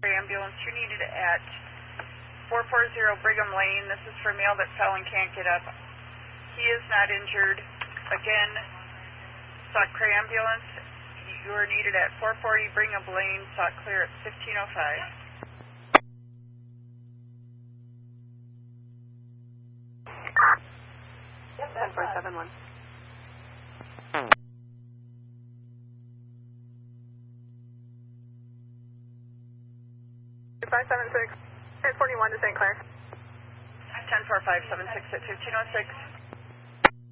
ambulance. You're needed at 440 Brigham Lane. This is for a male that fell and can't get up. He is not injured. Again, Sauk Cray ambulance. You are needed at 440 Brigham Lane. Sauk clear at 1505. Yep, 10471. 576, 1041 to St. Clair. 104-576 at 1506.